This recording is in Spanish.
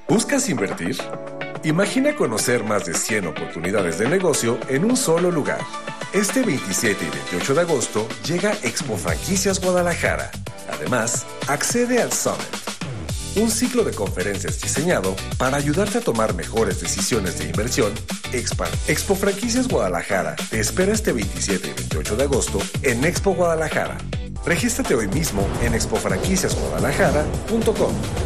¿Buscas invertir? Imagina conocer más de 100 oportunidades de negocio en un solo lugar. Este 27 y 28 de agosto llega Expo Franquicias Guadalajara. Además, accede al Summit, un ciclo de conferencias diseñado para ayudarte a tomar mejores decisiones de inversión. Expo Franquicias Guadalajara te espera este 27 y 28 de agosto en Expo Guadalajara. Regístrate hoy mismo en expofranquiciasguadalajara.com.